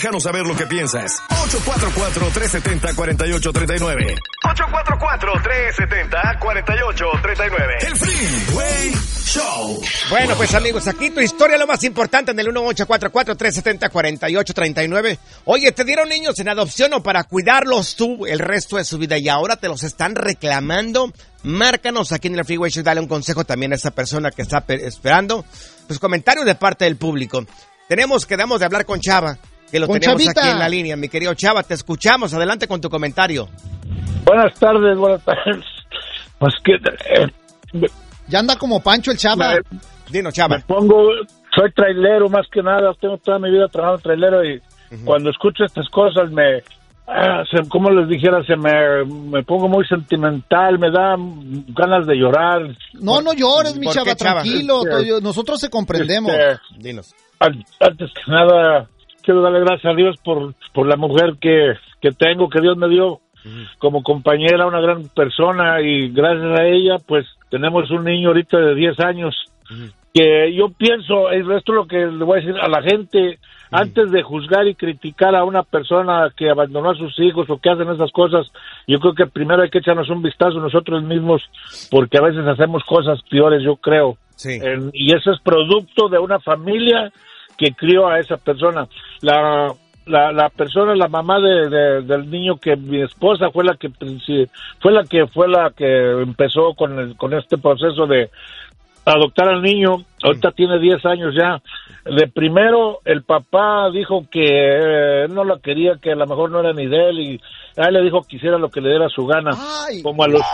Déjanos saber lo que piensas. 844-370-4839. 844-370-4839. El Freeway Show. Bueno, pues amigos, aquí tu historia, lo más importante en el 1844-370-4839. Oye, te dieron niños en adopción o para cuidarlos tú el resto de su vida y ahora te los están reclamando. Márcanos aquí en el Freeway Show, dale un consejo también a esa persona que está esperando. Pues comentarios de parte del público. Quedamos de hablar con Chava, que lo tenemos Chavita aquí en la línea. Mi querido Chava, te escuchamos. Adelante con tu comentario. Buenas tardes. Pues que... ya anda como Pancho el Chava. Dinos, Chava. Soy trailero más que nada. Tengo toda mi vida trabajando en trailero y cuando escucho estas cosas como les dijera, me pongo muy sentimental, me da ganas de llorar. No llores, mi Chava, tranquilo. Nosotros te comprendemos. Dinos. Antes que nada, quiero darle gracias a Dios por la mujer que tengo, que Dios me dio como compañera, una gran persona, y gracias a ella, pues, tenemos un niño ahorita de 10 años, que yo pienso, esto es lo que le voy a decir a la gente, antes de juzgar y criticar a una persona que abandonó a sus hijos o que hacen esas cosas, yo creo que primero hay que echarnos un vistazo nosotros mismos, porque a veces hacemos cosas peores, yo creo. Sí. Y eso es producto de una familia que crió a esa persona. La persona, la mamá del niño, que mi esposa fue la que empezó con este proceso de adoptar al niño. Ahorita tiene 10 años ya. De primero, el papá dijo que no la quería, que a lo mejor no era ni de él, y a él le dijo que hiciera lo que le diera su gana. Ay. Como a los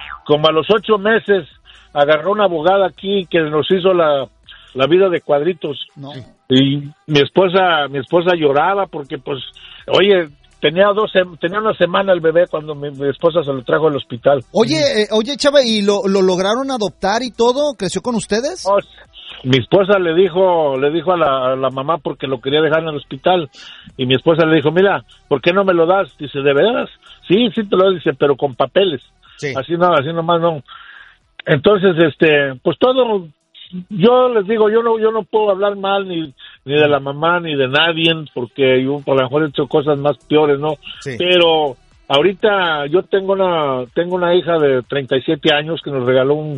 8 meses, agarró una abogada aquí que nos hizo la vida de cuadritos. No. Y mi esposa lloraba porque, pues, oye, tenía una semana el bebé cuando mi esposa se lo trajo al hospital. Oye, Chava, ¿y lo lograron adoptar y todo? ¿Creció con ustedes? Oh, mi esposa le dijo a la mamá, porque lo quería dejar en el hospital, y mi esposa le dijo, mira, ¿por qué no me lo das? Dice, ¿de veras? Sí te lo doy, dice, pero con papeles. Sí. Así nomás no. Entonces, pues todo... Yo les digo, yo no puedo hablar mal ni de la mamá ni de nadie, porque yo a lo mejor he hecho cosas más peores, ¿no? Sí. Pero ahorita yo tengo una hija de 37 años que nos regaló un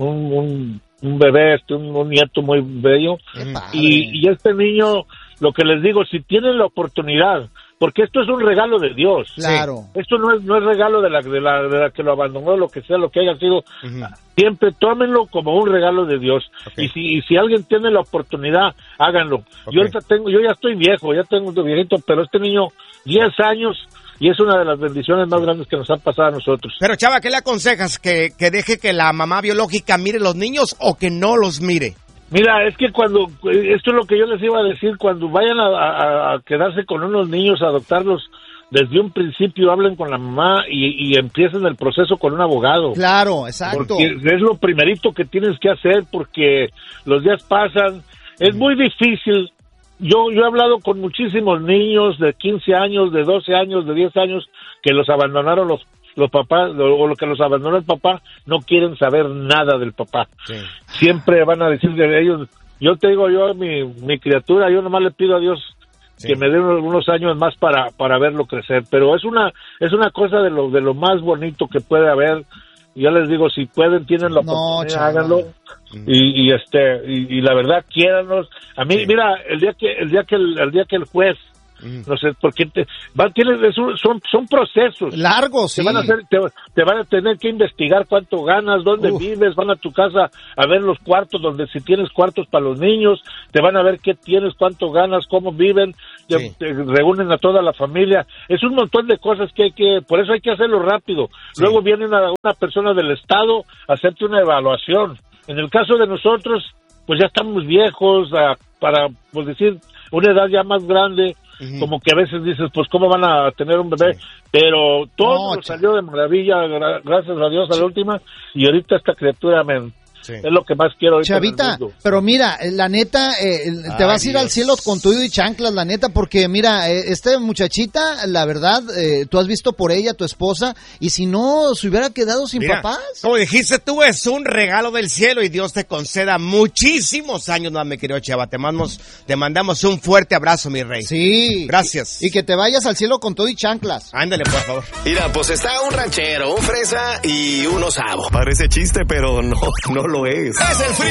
bebé, un nieto muy bello. Y este niño, lo que les digo, si tienen la oportunidad, porque esto es un regalo de Dios. Claro. Esto no es regalo de la que lo abandonó, lo que sea, lo que haya sido. Siempre tómenlo como un regalo de Dios. Okay. Y si alguien tiene la oportunidad, háganlo. Okay. Yo ya estoy viejo, ya tengo un viejito, pero este niño, 10 años, y es una de las bendiciones más grandes que nos han pasado a nosotros. Pero, Chava, ¿qué le aconsejas? ¿Que deje que la mamá biológica mire los niños o que no los mire? Mira, es que esto es lo que yo les iba a decir, cuando vayan a quedarse con unos niños, a adoptarlos, desde un principio hablen con la mamá y empiecen el proceso con un abogado. Claro, exacto. Porque es lo primerito que tienes que hacer, porque los días pasan, es muy difícil. Yo he hablado con muchísimos niños de 15 años, de 12 años, de 10 años, que los abandonaron los papás, o lo que los abandonó el papá, no quieren saber nada del papá. Sí. Siempre van a decir de ellos, yo te digo, mi criatura, yo nomás le pido a Dios que me dé unos años más para verlo crecer, pero es una cosa de lo más bonito que puede haber. Ya les digo, si pueden, tienen la oportunidad, háganlo. Y la verdad, quiéranos. A mí, mira, el día que el juez, no sé, porque son procesos largos, sí. Te van a tener que investigar cuánto ganas, dónde vives, van a tu casa a ver los cuartos, donde si tienes cuartos para los niños, te van a ver qué tienes, cuánto ganas, cómo viven, te reúnen a toda la familia. Es un montón de cosas por eso hay que hacerlo rápido. Sí. Luego viene una persona del Estado a hacerte una evaluación. En el caso de nosotros, pues ya estamos viejos, para, pues decir, una edad ya más grande, como que a veces dices, pues cómo van a tener un bebé, pero todo salió de maravilla, gracias a Dios a la última, y ahorita esta criatura Sí. Es lo que más quiero ahorita en el Chavita, mundo. pero mira, la neta, te vas a ir al cielo con tuyo y chanclas, la neta, porque mira, esta muchachita, la verdad, tú has visto por ella, tu esposa, y si no, se hubiera quedado sin Mira, papás. como dijiste tú, es un regalo del cielo y Dios te conceda muchísimos años más, mi querido Chava. Te mandamos un fuerte abrazo, mi rey. Sí. Gracias. Y que te vayas al cielo con todo y chanclas. Ándale, por favor. Mira, pues está un ranchero, un fresa y un osavo. Parece chiste, pero no lo es. Es el